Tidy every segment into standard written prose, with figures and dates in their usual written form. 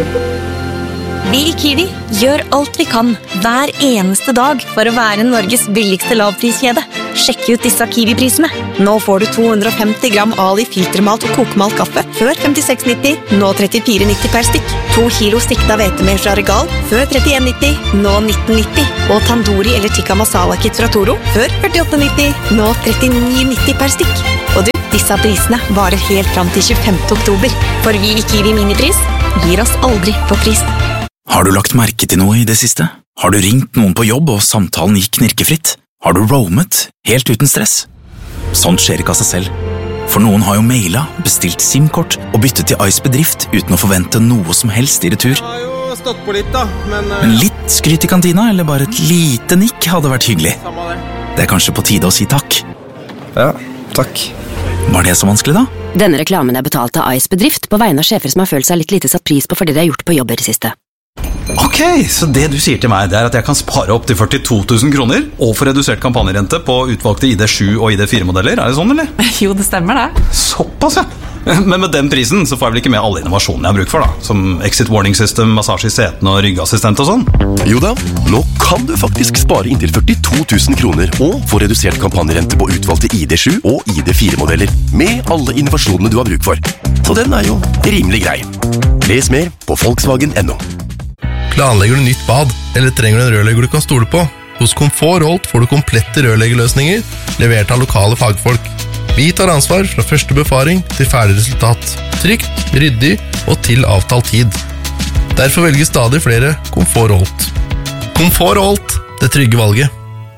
Vi I Kiwi gjør alt vi kan hver eneste dag for å være Norges billigste lavpriskjede. Sjekk ut disse Kiwi-prisene. Nå får du 250 gram Ali filtermalt og kokmalt kaffe før 56,90, nå 34,90 per stikk. 2 kilo stikta hvetemel fra Regal før 31,90, nå 19,90. Og tandoori eller tikka masala kit fra Toro før 48,90, nå 39,90 per stikk. Og du, disse prisene varer helt fram til 25. oktober. For vi I Kiwi Minipris gir oss aldri på pris. Har du lagt merke til noe I det siste? Har du ringt noen på jobb og samtalen gikk knirkefritt? Har du roamet helt uten stress? Sånt skjer ikke av seg selv. For noen har jo mailet, bestilt SIM-kort og byttet til Ice Bedrift uten å forvente noe som helst I retur. Jeg har jo stått på litt da, men litt skryt I kantina eller bare et lite nikk hadde vært hyggelig. Samme det. Det kanskje på tide å si takk. Ja, takk. Var det så vanskelig da? Denne reklamen betalt av Ice Bedrift på vegne av sjefer som har følt seg litt lite satt pris på for det de har gjort på jobber I siste. Ok, så det du sier til meg det at jeg kan spare opp til 42 000 kroner og få redusert kampanjerente på utvalgte ID7 og ID4-modeller, det sånn, eller? Jo, det stemmer det. Såpass, ja. Men med den prisen så får jeg vel ikke med alle innovasjonene jeg har bruk for da, som exit warning system, massasje I setene og ryggassistent og sånn? Jo da, nå kan du faktisk spare inntil 42 000 kroner og få redusert kampanjerente på utvalgte ID7 og ID4-modeller med alle innovasjonene du har bruk for. Så den jo rimelig grei. Les mer på Volkswagen.no. Planlegger du nytt bad, eller trenger du en rørlegger du kan stole på? Hos Komfort Holt får du komplette rørleggerløsninger, levert av lokale fagfolk. Vi tar ansvar fra første befaring til ferdig resultat. Trygt, ryddig og til avtalt tid. Derfor velger stadig flere Komfort Holt. Komfort Holt, det trygge valget.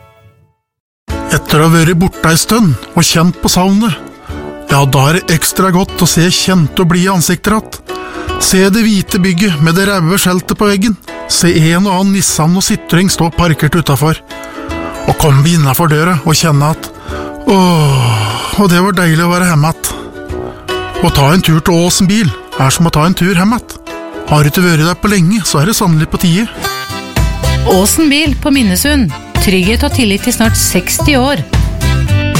Etter å ha vært borte en stund og kjent på savnet, ja, da det ekstra godt å se kjente og blide ansikter att. Se det hvite bygget med det røde skjeltet på veggen. Se en og annen Nissan og Citroën stå parkert utenfor. Og komme vi innenfor døra og kjenne at og det var deilig å være hjemme att. Å ta en tur til Åsen bil som å ta en tur hjemme att. Har du ikke vært der på lenge, så det sannelig på tide. Åsen bil på Minnesund. Trygghet og tillit I snart 60 år.